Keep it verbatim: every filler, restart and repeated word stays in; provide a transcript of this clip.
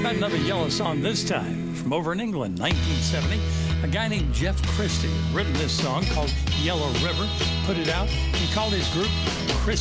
about another Yellow song this time from over in England, nineteen seventy. A guy named Jeff Christie had written this song called Yellow River, put it out. He called his group Christie.